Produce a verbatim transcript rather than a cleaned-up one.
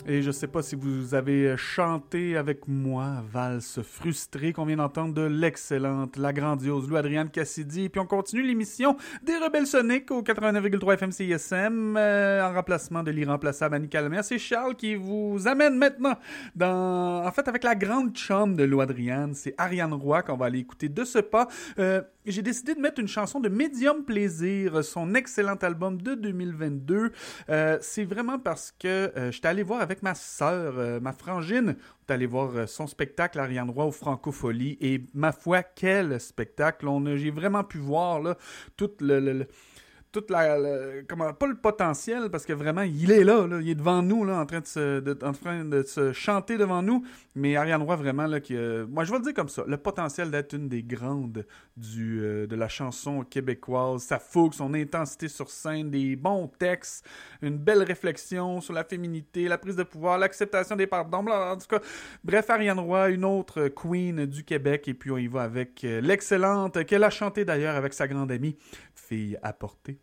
Et je sais pas si vous avez chanté avec moi Valse frustrée qu'on vient d'entendre de l'excellente, la grandiose Lou Adrienne Cassidy. Et puis on continue l'émission des Rebelles Soniques au quatre-vingt-neuf virgule trois F M C I S M euh, en remplacement de l'irremplaçable Annie Calmer. C'est Charles qui vous amène maintenant dans, en fait, avec la grande chum de Lou Adrienne. C'est Ariane Roy qu'on va aller écouter de ce pas. Euh, j'ai décidé de mettre une chanson de Medium Plaisir, son excellent album de deux mille vingt-deux. Euh, c'est vraiment parce que euh, j'étais allé voir avec ma sœur, euh, ma frangine, on est allé voir euh, son spectacle Ariane Roy au Francofolie et ma foi, quel spectacle! On a, j'ai vraiment pu voir là, tout le, le, le toute la, la comment pas le potentiel parce que vraiment il est là, là il est devant nous là en train de se de, en train de se chanter devant nous, mais Ariane Roy vraiment là qui euh, moi je vais le dire comme ça, le potentiel d'être une des grandes du euh, de la chanson québécoise, sa fougue, son intensité sur scène, des bons textes, une belle réflexion sur la féminité, la prise de pouvoir, l'acceptation des pardons, en tout cas bref, Ariane Roy, une autre queen du Québec, et puis on y va avec euh, l'excellente qu'elle a chantée d'ailleurs avec sa grande amie Fille à porter.